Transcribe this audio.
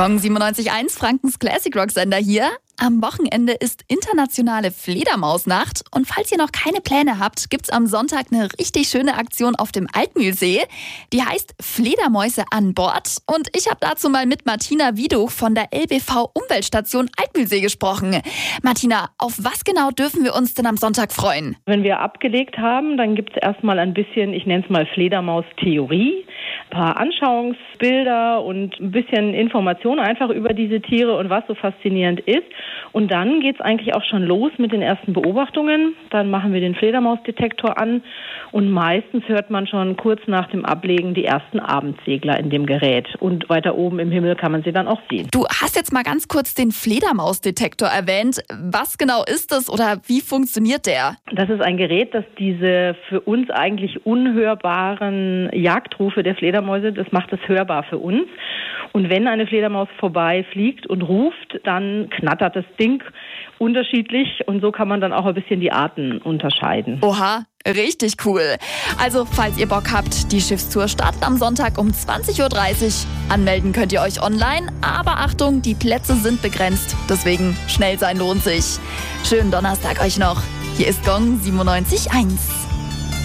Gong 97.1, Frankens Classic Rock Sender hier. Am Wochenende ist internationale Fledermausnacht und falls ihr noch keine Pläne habt, gibt's am Sonntag eine richtig schöne Aktion auf dem Altmühlsee. Die heißt Fledermäuse an Bord und ich habe dazu mal mit Martina Wieduch von der LBV Umweltstation Altmühlsee gesprochen. Martina, auf was genau dürfen wir uns denn am Sonntag freuen? Wenn wir abgelegt haben, dann gibt's erstmal ein bisschen, ich nenne es mal Fledermaus-Theorie, ein paar Anschauungsbilder und ein bisschen Informationen einfach über diese Tiere und was so faszinierend ist. Und dann geht's eigentlich auch schon los mit den ersten Beobachtungen. Dann machen wir den Fledermausdetektor an und meistens hört man schon kurz nach dem Ablegen die ersten Abendsegler in dem Gerät. Und weiter oben im Himmel kann man sie dann auch sehen. Du hast jetzt mal ganz kurz den Fledermausdetektor erwähnt. Was genau ist das oder wie funktioniert der? Das ist ein Gerät, das diese für uns eigentlich unhörbaren Jagdrufe der Fledermäuse, das macht es hörbar für uns. Und wenn eine Fledermaus vorbeifliegt und ruft, dann knattert das Ding unterschiedlich und so kann man dann auch ein bisschen die Arten unterscheiden. Oha, richtig cool. Also, falls ihr Bock habt, die Schiffstour startet am Sonntag um 20.30 Uhr. Anmelden könnt ihr euch online, aber Achtung, die Plätze sind begrenzt. Deswegen schnell sein lohnt sich. Schönen Donnerstag euch noch. Hier ist Gong 97.1.